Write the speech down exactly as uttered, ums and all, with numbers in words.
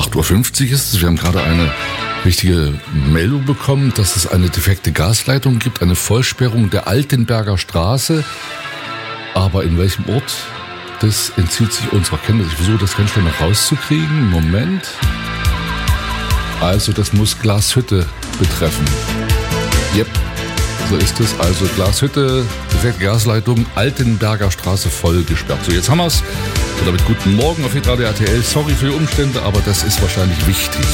acht Uhr fünfzig ist es. Wir haben gerade eine wichtige Meldung bekommen, dass es eine defekte Gasleitung gibt, eine Vollsperrung der Altenberger Straße. Aber in welchem Ort, das entzieht sich unserer Kenntnis. Ich versuche das ganz schnell noch rauszukriegen. Moment. Also das muss Glashütte betreffen. Yep, so ist es. Also Glashütte, defekte Gasleitung, Altenberger Straße voll gesperrt. So, jetzt haben wir es. Und damit guten Morgen auf Hitradio R T L. Sorry für die Umstände, aber das ist wahrscheinlich wichtig.